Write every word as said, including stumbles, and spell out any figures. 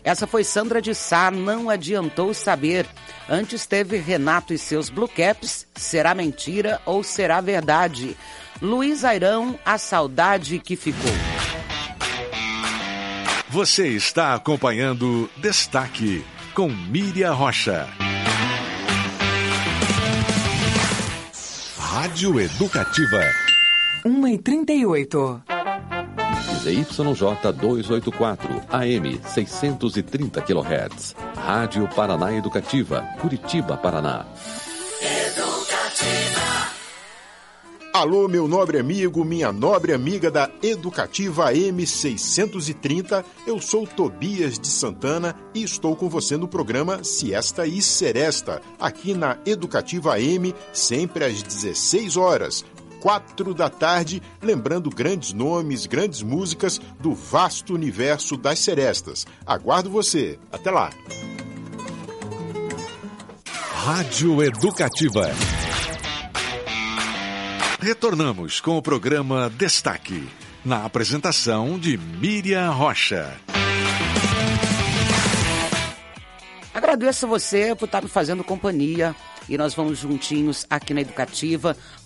Essa foi Sandra de Sá, Não Adiantou Saber. Antes teve Renato e seus Blue Caps, Será Mentira ou Será Verdade? Luiz Airão, A Saudade que Ficou. Você está acompanhando Destaque com Miriam Rocha. Rádio Educativa. uma e trinta e oito. Z Y J duzentos e oitenta e quatro, A M seiscentos e trinta quilohertz. Rádio Paraná Educativa, Curitiba, Paraná. Educativa. Alô, meu nobre amigo, minha nobre amiga da Educativa A M seiscentos e trinta, eu sou Tobias de Santana e estou com você no programa Siesta e Seresta, aqui na Educativa A M, sempre às dezesseis horas. Quatro da tarde, lembrando grandes nomes, grandes músicas do vasto universo das serestas. Aguardo você. Até lá. Rádio Educativa. Retornamos com o programa Destaque, na apresentação de Miriam Rocha. Agradeço a você por estar me fazendo companhia e nós vamos juntinhos aqui na Educativa.